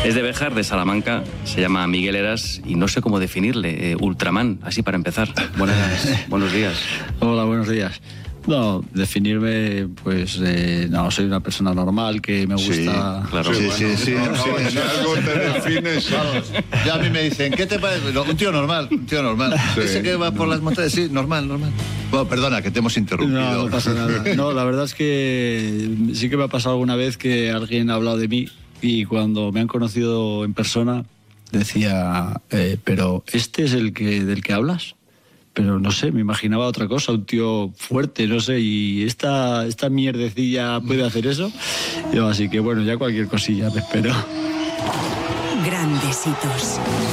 Es de Béjar, de Salamanca, se llama Miguel Eras y no sé cómo definirle, Ultraman, así para empezar. Buenos días. Hola, buenos días. No, definirme, pues, no, soy una persona normal que me gusta... Sí, claro. Sí. Si algo te defines... Vamos, ya a mí me dicen, ¿qué te parece? No, un tío normal. Sí. Ese que va por las montañas, sí, normal. Bueno, perdona, que te hemos interrumpido. No pasa nada. No, la verdad es que sí que me ha pasado alguna vez que alguien ha hablado de mí y cuando me han conocido en persona decía, pero ¿este es del que hablas? Pero no sé, me imaginaba otra cosa, un tío fuerte, no sé, y esta mierdecilla puede hacer eso. Yo, así que bueno, ya cualquier cosilla me espero. Grandes hitos.